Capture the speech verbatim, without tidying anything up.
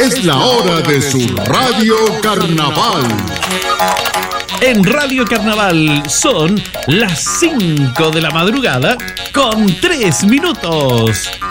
Es la hora de su Radio Carnaval. En Radio Carnaval son las cinco de la madrugada con tres minutos.